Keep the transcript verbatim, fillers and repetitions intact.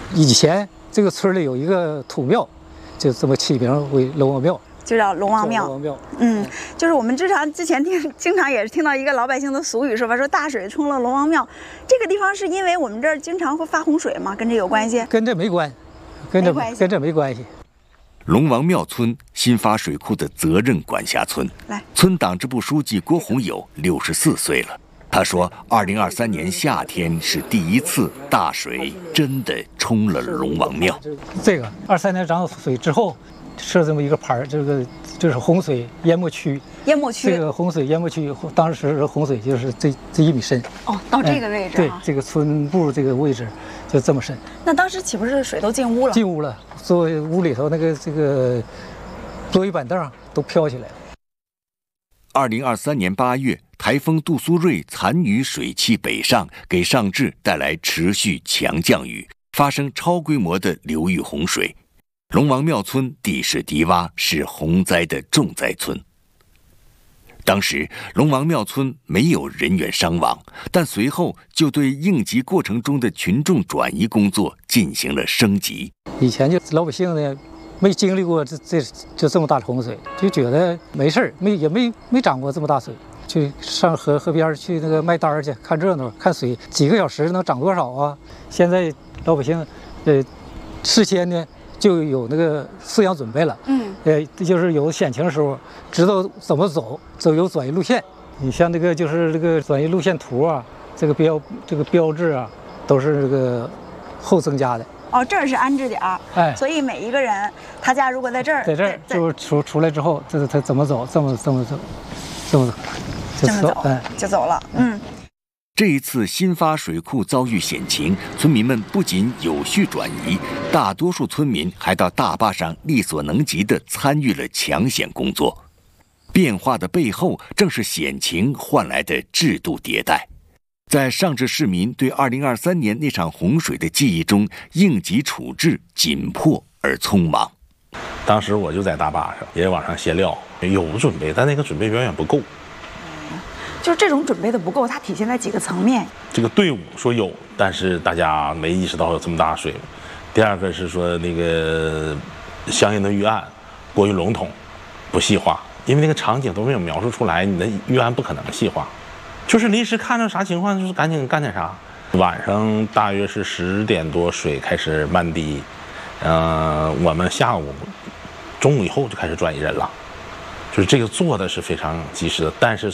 以前这个村里有一个土庙，就这么起名为龙王庙。 就叫龙王庙。 龙王庙， 嗯，就是我们之前之前听经常也是听到一个老百姓的俗语说法，说大水冲了龙王庙。这个地方是因为我们这儿经常会发洪水吗？跟这有关系？ 跟这没关系，跟这跟这没关系。 龙王庙村新发水库的责任管辖村， 来， 村党支部书记郭洪友六十四岁了。他说，二零二三年夏天是第一次大水真的冲了龙王庙。 这个二三年涨水之后。设这么一个牌儿，这个就是洪水淹没区。 淹没区。 这个洪水淹没区，当时洪水就是这这一米深。 哦，到这个位置、啊哎。对，这个村部这个位置就这么深。 那当时岂不是水都进屋了？ 进屋了，作为屋里头那个这个桌椅板凳都飘起来了。 二零二三年八月，台风杜苏芮残余水汽北上，给上至带来持续强降雨，发生超规模的流域洪水。龙王庙村地势低洼，是洪灾的重灾村。当时龙王庙村没有人员伤亡，但随后就对应急过程中的群众转移工作进行了升级。 以前就老百姓呢，没经历过这这就这么大的洪水，就觉得没事儿，没也没没涨过这么大水，就上河河边去那个卖单去看热闹，看水几个小时能涨多少啊？现在老百姓，呃，事先呢。就有那个思想准备了， 嗯， 呃，就是有险情的时候，知道怎么走，走有转移路线。你像这个就是这个转移路线图啊，这个标这个标志啊，都是这个后增加的。 哦，这儿是安置点儿， 哎， 所以每一个人他家如果在这儿， 在这儿就是出出来之后，这是他怎么走，这么这么走，这么走， 这么走，哎，就走了，嗯。 这一次新发水库遭遇险情，村民们不仅有序转移，大多数村民还到大坝上力所能及地参与了抢险工作。变化的背后，正是险情换来的制度迭代。在上至市民对二零二三年那场洪水的记忆中，应急处置紧迫而匆忙。 当时我就在大坝上，也往上卸料，有准备，但那个准备远远不够。 就是这种准备的不够，它体现在几个层面。 这个队伍说有，但是大家没意识到有这么大水。第二个是说那个相应的预案过于笼统，不细化，因为那个场景都没有描述出来，你的预案不可能细化。就是临时看着啥情况，就是赶紧干点啥。晚上大约是十点多，水开始漫低，呃，我们下午中午以后就开始转移人了。就是这个做的是非常及时的，但是